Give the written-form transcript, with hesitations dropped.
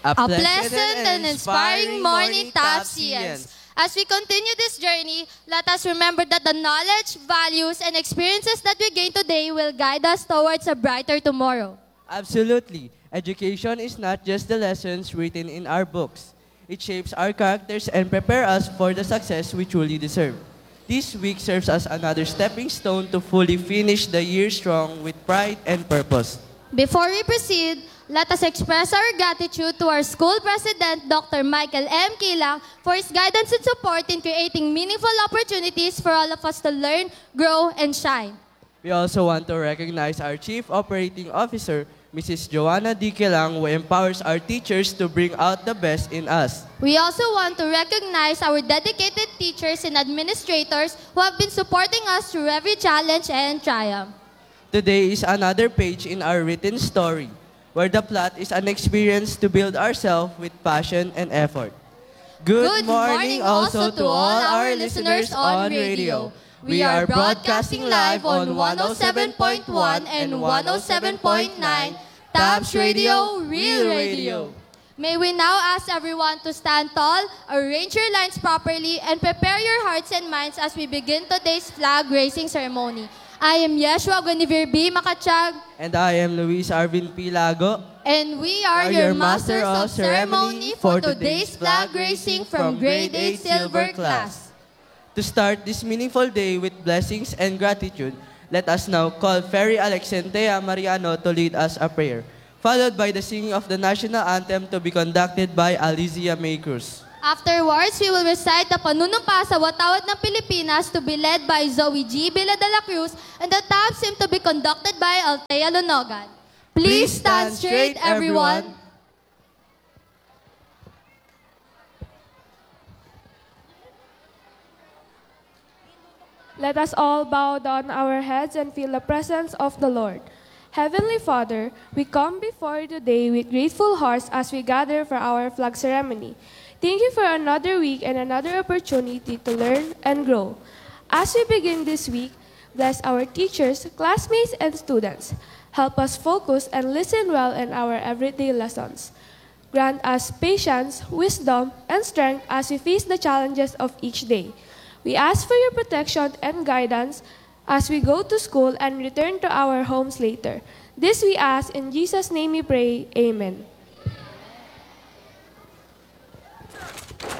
A pleasant and inspiring morning, Tapsians. As we continue this journey, let us remember that the knowledge, values, and experiences that we gain today will guide us towards a brighter tomorrow. Absolutely. Education is not just the lessons written in our books. It shapes our characters and prepares us for the success we truly deserve. This week serves as another stepping stone to fully finish the year strong with pride and purpose. Before we proceed, let us express our gratitude to our school president, Dr. Michael M. Kilang, for his guidance and support in creating meaningful opportunities for all of us to learn, grow, and shine. We also want to recognize our Chief Operating Officer, Mrs. Joanna D. Kilang, who empowers our teachers to bring out the best in us. We also want to recognize our dedicated teachers and administrators who have been supporting us through every challenge and triumph. Today is another page in our written story, where the plot is an experience to build ourselves with passion and effort. Good morning also to all our listeners on radio. We are broadcasting live on 107.1 and 107.9 Tabs Radio, Real Radio. May we now ask everyone to stand tall, arrange your lines properly, and prepare your hearts and minds as we begin today's flag raising ceremony. I am Yeshua Guinevere B. Makachag. And I am Luis Arvin P. Lago. And we are your masters of ceremony for today's flag raising from Grade 8 Silver Class. To start this meaningful day with blessings and gratitude, let us now call Ferry Alexentea Mariano to lead us a prayer, followed by the singing of the national anthem to be conducted by Alizia May Cruz. Afterwards, we will recite the Panunumpa sa Watawat ng Pilipinas to be led by Zoe G. Villa de la Cruz and the Tabs hymn to be conducted by Althea Lonogan. Please stand straight, everyone. Let us all bow down our heads and feel the presence of the Lord. Heavenly Father, we come before you today with grateful hearts as we gather for our flag ceremony. Thank you for another week and another opportunity to learn and grow. As we begin this week, bless our teachers, classmates, and students. Help us focus and listen well in our everyday lessons. Grant us patience, wisdom, and strength as we face the challenges of each day. We ask for your protection and guidance as we go to school and return to our homes later. This we ask in Jesus' name we pray. Amen.